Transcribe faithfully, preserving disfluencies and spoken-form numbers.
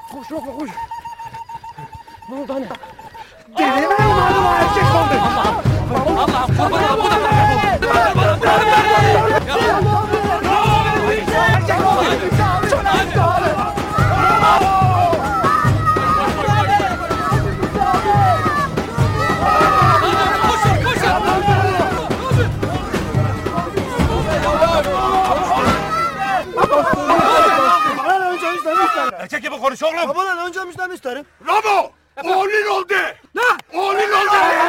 Koş Rafa koş. Ne oldu anne? Delirme umarım erkek oldu. Allah'ım kurban ol. Bu da Erkek gibi konuş oğlum. Babadan önce müjdemi isterim. Ramo! Oğlun oldu. Ne? Oğlun oldu.